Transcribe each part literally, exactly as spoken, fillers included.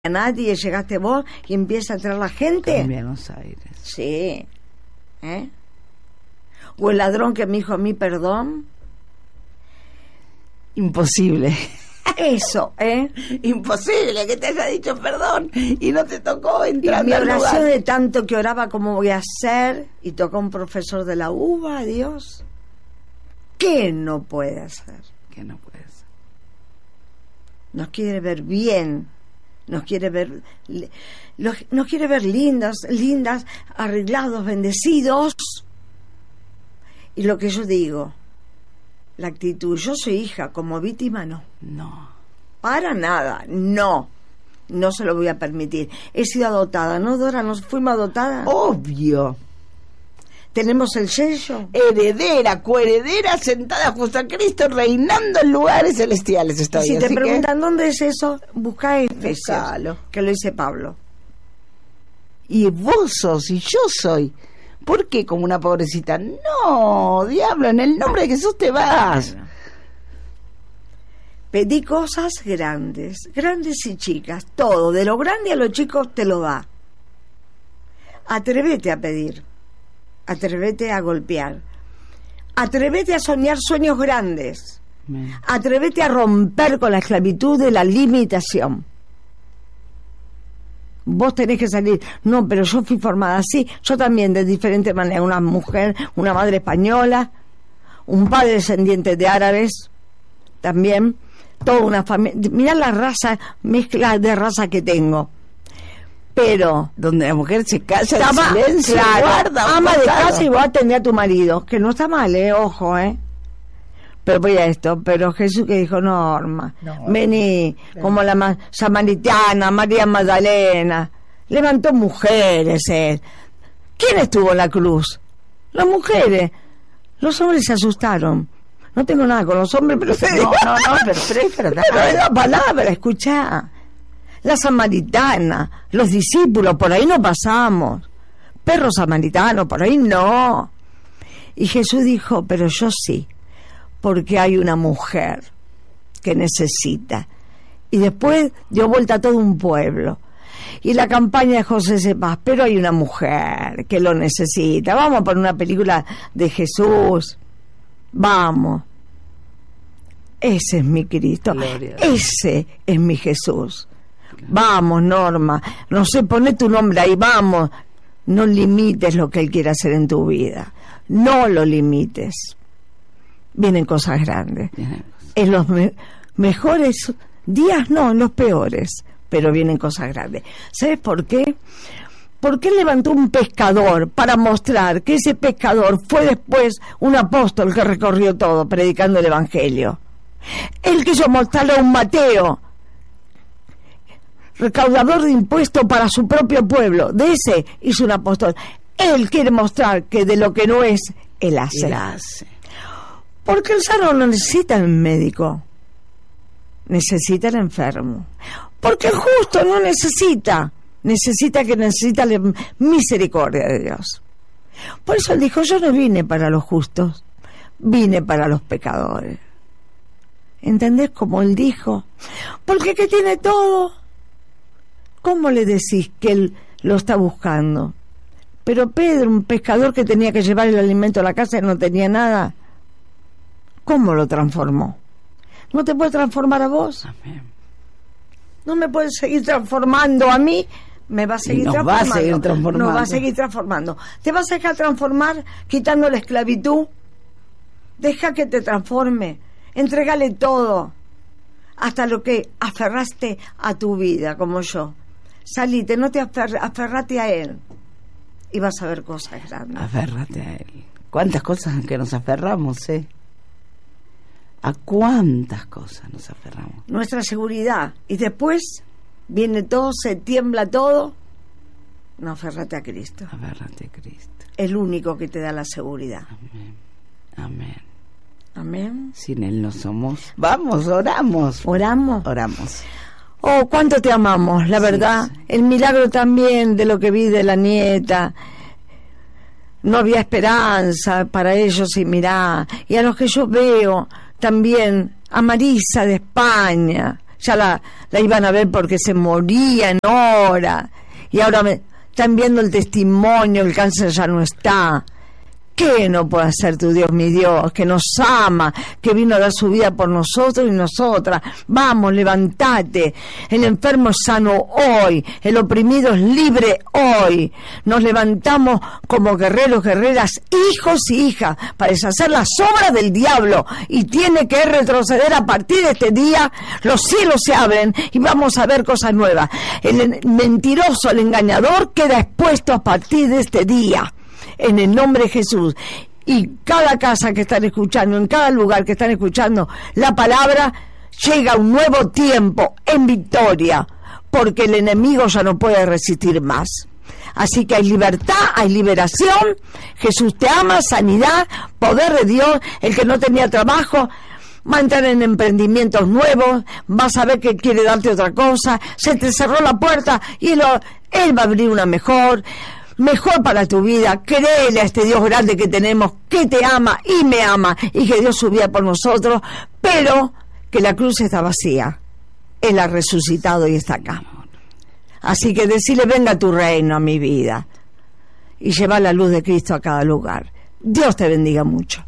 a nadie, llegaste vos y empieza a entrar la gente. En Buenos Aires. Sí. ¿Eh? O el ladrón que me dijo a mí perdón. Imposible. Eso, ¿eh? Imposible que te haya dicho perdón y no te tocó entrar. Y mi al oración lugar. de tanto que oraba cómo voy a hacer, y tocó un profesor de la U B A, Dios. ¿Qué no puede hacer? Que no puede ser. Nos quiere ver bien, nos quiere ver, nos quiere ver lindas, lindas, arreglados, bendecidos. Y lo que yo digo, la actitud, yo soy hija, como víctima no. No. Para nada, no. No se lo voy a permitir. He sido adoptada, ¿no, Dora? ¿Nos fuimos adoptadas? Obvio. ¿Tenemos el sello? Heredera, coheredera, sentada junto a Cristo, reinando en lugares celestiales estoy. Si te así preguntan que... dónde es eso, busca Efesios, Buscalo. que lo dice Pablo. Y vos sos y yo soy. ¿Por qué como una pobrecita? No, diablo, en el nombre de Jesús te vas. Pedí cosas grandes, grandes y chicas, todo, de lo grande a lo chico te lo da. Atrévete a pedir, atrévete a golpear, atrévete a soñar sueños grandes, Amén. Atrévete a romper con la esclavitud de la limitación. Vos tenés que salir, no, pero yo fui formada así, yo también de diferente manera, una mujer, una madre española, un padre descendiente de árabes, también, toda una familia, mirá la raza, mezcla de raza que tengo, pero... Donde la mujer se calla en Ama, silencio, claro, guarda, ama de guardado. casa y vos atendés a tu marido, que no está mal, eh, ojo, eh. Pero voy a esto, pero Jesús que dijo, Norma, No, vení, no. como la ma- samaritana, María Magdalena, levantó mujeres, él. ¿Quién estuvo en la cruz? Las mujeres. Los hombres se asustaron. No tengo nada con los hombres, pero... No, no, no, pero, pero es verdad. Pero es la palabra, escuchá. La samaritana, los discípulos, por ahí no pasamos. Perros samaritanos, por ahí no. Y Jesús dijo, pero yo sí, porque hay una mujer que necesita. Y después dio vuelta a todo un pueblo. Y la campaña de José Cepaz, pero hay una mujer que lo necesita. Vamos a poner una película de Jesús. Vamos. Ese es mi Cristo. Gloria. Ese es mi Jesús. Vamos, Norma. No sé, poné tu nombre ahí, vamos. No limites lo que Él quiere hacer en tu vida. No lo limites. Vienen cosas grandes. En los me- mejores días, no, en los peores, pero vienen cosas grandes. ¿Sabes por qué? Porque Él levantó un pescador para mostrar que ese pescador fue después un apóstol que recorrió todo predicando el Evangelio. Él quiso mostrarle a un Mateo, recaudador de impuestos para su propio pueblo. De ese hizo un apóstol. Él quiere mostrar que de lo que no es, Él hace. Él hace. Porque el sano no necesita el médico, necesita el enfermo. Porque el justo no necesita, necesita que necesita la misericordia de Dios. Por eso Él dijo, yo no vine para los justos, vine para los pecadores. ¿Entendés cómo Él dijo? Porque que tiene todo. ¿Cómo le decís que Él lo está buscando? Pero Pedro, un pescador que tenía que llevar el alimento a la casa y no tenía nada, ¿cómo lo transformó? ¿No te puede transformar a vos? Amén. ¿No me puede seguir transformando a mí? Me va a seguir nos va a transformando. seguir transformando. Nos va a seguir transformando. ¿Te vas a dejar transformar quitando la esclavitud? Deja que te transforme. Entrégale todo. Hasta lo que aferraste a tu vida, como yo. Salite, no te afer- aferrate a Él. Y vas a ver cosas grandes. Aférrate a Él. ¿Cuántas cosas en que nos aferramos, eh? ¿A cuántas cosas nos aferramos? Nuestra seguridad. Y después viene todo, se tiembla todo. No, aférrate a Cristo. Aférrate a Cristo. El único que te da la seguridad. Amén. Amén. Amén. Sin Él no somos. Vamos, oramos. Oramos. Oramos. Oh, cuánto te amamos, la Sí, verdad. sí. El milagro también de lo que vi de la nieta. No había esperanza para ellos y mirá. Y a los que yo veo también, a Marisa de España, ya la, la iban a ver porque se moría en hora, y ahora me, están viendo el testimonio, el cáncer ya no está. ¿Qué no puede hacer tu Dios, mi Dios, que nos ama, que vino a dar su vida por nosotros y nosotras? Vamos, levantate. El enfermo es sano hoy, el oprimido es libre hoy. Nos levantamos como guerreros, guerreras, hijos y hijas, para deshacer las obras del diablo, y tiene que retroceder a partir de este día. Los cielos se abren y vamos a ver cosas nuevas. El mentiroso, el engañador, queda expuesto a partir de este día, en el nombre de Jesús. Y cada casa que están escuchando, en cada lugar que están escuchando la palabra, llega un nuevo tiempo en victoria, porque el enemigo ya no puede resistir más. Así que hay libertad, hay liberación. Jesús te ama, sanidad, poder de Dios. El que no tenía trabajo va a entrar en emprendimientos nuevos, va a saber que quiere darte otra cosa. Se te cerró la puerta y él, él va a abrir una mejor. Mejor para tu vida. Créele a este Dios grande que tenemos, que te ama y me ama, y que dio su vida por nosotros, pero que la cruz está vacía. Él ha resucitado y está acá. Así que decirle: venga tu reino a mi vida, y lleva la luz de Cristo a cada lugar. Dios te bendiga mucho.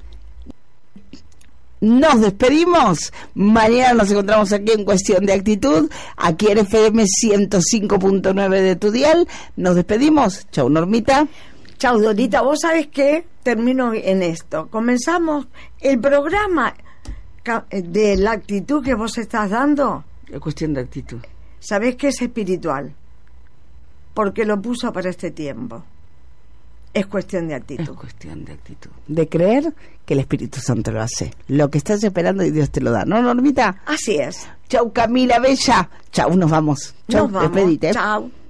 Nos despedimos. Mañana nos encontramos aquí en Cuestión de Actitud, aquí en F M ciento cinco punto nueve de tu dial. Nos despedimos. Chau, Normita. Chau, Dorita. Vos sabés que termino en esto. Comenzamos el programa de la actitud que vos estás dando. La Cuestión de Actitud. ¿Sabés que es espiritual? Porque lo puso para este tiempo. Es cuestión de actitud. Es cuestión de actitud. De creer que el Espíritu Santo lo hace. Lo que estás esperando y Dios te lo da. ¿No, Normita? Así es. Chau, Camila Bella. Chau, nos vamos. Chau, nos vamos. Despedite. Chau.